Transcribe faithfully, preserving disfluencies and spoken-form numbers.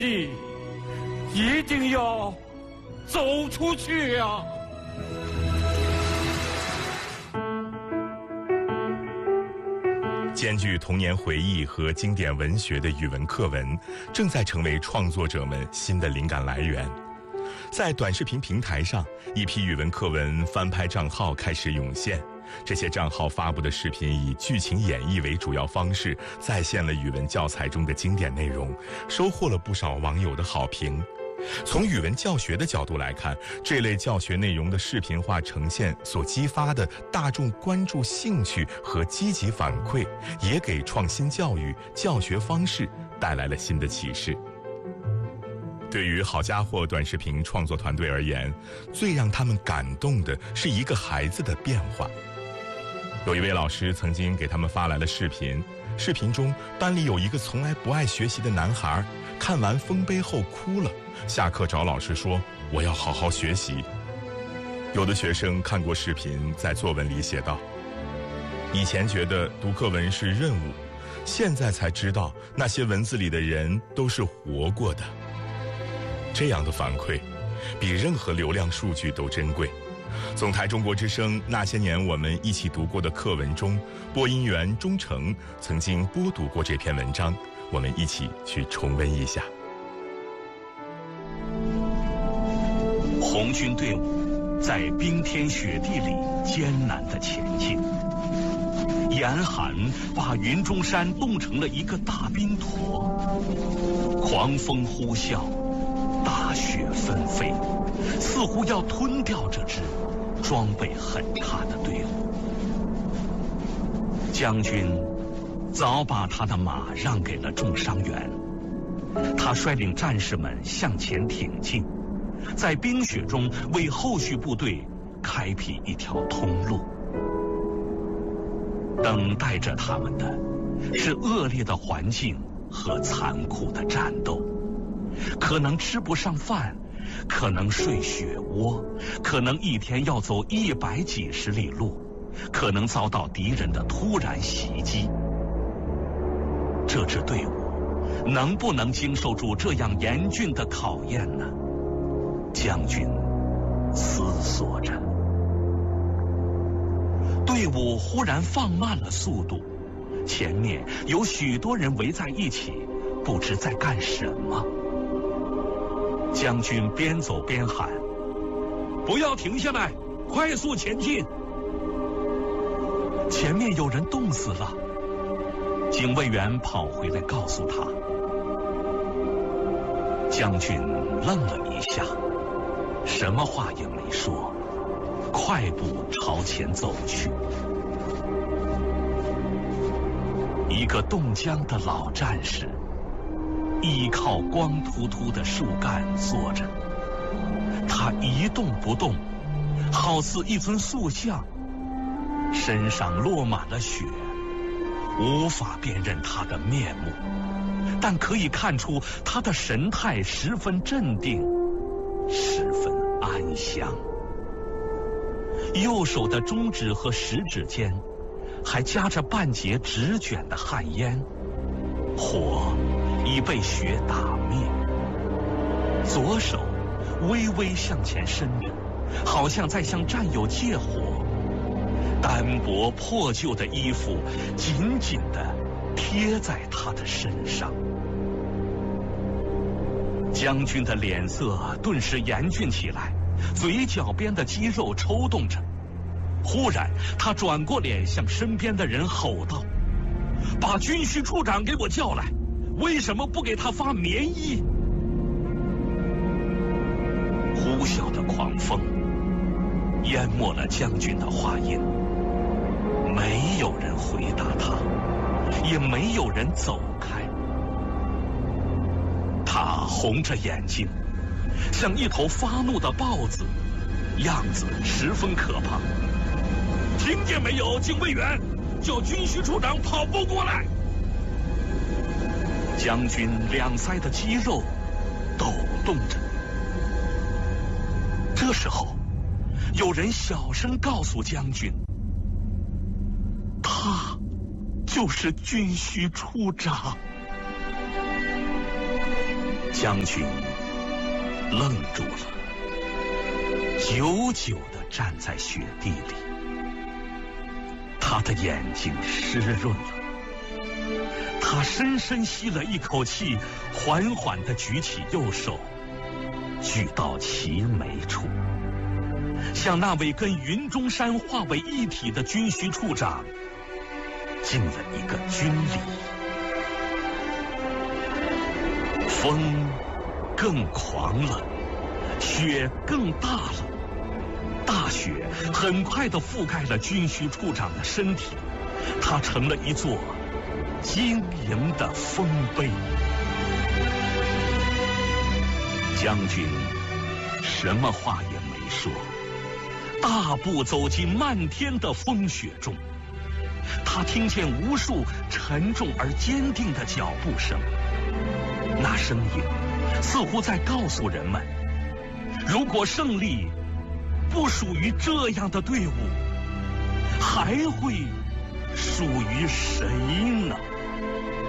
你一定要走出去啊！ 兼具童年回忆和经典文学的语文课文，正在成为创作者们新的灵感来源。在短视频平台上，一批语文课文翻拍账号开始涌现。这些账号发布的视频以剧情演绎为主要方式，再现了语文教材中的经典内容，收获了不少网友的好评。从语文教学的角度来看，这类教学内容的视频化呈现所激发的大众关注兴趣和积极反馈，也给创新教育教学方式带来了新的启示。对于好家伙短视频创作团队而言，最让他们感动的是一个孩子的变化。有一位老师曾经给他们发来了视频，视频中班里有一个从来不爱学习的男孩，看完丰碑后哭了，下课找老师说我要好好学习。有的学生看过视频，在作文里写道，以前觉得读课文是任务，现在才知道那些文字里的人都是活过的。这样的反馈比任何流量数据都珍贵。总台中国之声那些年我们一起读过的课文中，播音员钟诚曾经播读过这篇文章，我们一起去重温一下。 红军队伍在冰天雪地里艰难地前进，严寒把云中山冻成了一个大冰坨，狂风呼啸，大雪纷飞，似乎要吞掉这支装备很差的队伍。将军早把他的马让给了重伤员，他率领战士们向前挺进，在冰雪中为后续部队开辟一条通路。等待着他们的是恶劣的环境和残酷的战斗，可能吃不上饭，可能睡雪窝，可能一天要走一百几十里路，可能遭到敌人的突然袭击。这支队伍能不能经受住这样严峻的考验呢？将军思索着。队伍忽然放慢了速度，前面有许多人围在一起，不知在干什么。将军边走边喊：不要停下来，快速前进！前面有人冻死了。警卫员跑回来告诉他。将军愣了一下，什么话也没说，快步朝前走去。一个冻僵的老战士依靠光秃秃的树干坐着，他一动不动，好似一尊塑像，身上落满了雪，无法辨认他的面目，但可以看出他的神态十分镇定，十分安详。右手的中指和食指间还夹着半截直卷的旱烟，火已被雪打灭。左手微微向前伸着，好像在向战友借火。单薄破旧的衣服紧紧地贴在他的身上。将军的脸色顿时严峻起来，嘴角边的肌肉抽动着。忽然他转过脸向身边的人吼道：把军需处长给我叫来，为什么不给他发棉衣？呼啸的狂风淹没了将军的话音，没有人回答他，也没有人走开。他红着眼睛，像一头发怒的豹子，样子十分可怕。听见没有，警卫员，叫军需处长跑步过来。将军两腮的肌肉抖动着。这时候有人小声告诉将军，他就是军需处长。 将军愣住了，久久地站在雪地里，他的眼睛湿润了。他深深吸了一口气，缓缓地举起右手，举到齐眉处，向那位跟云中山化为一体的军需处长敬了一个军礼。风更狂了，雪更大了，大雪很快地覆盖了军需处长的身体，它成了一座晶莹的丰碑。将军什么话也没说，大步走进漫天的风雪中。他听见无数沉重而坚定的脚步声，那声音似乎在告诉人们，如果胜利不属于这样的队伍，还会属于谁呢？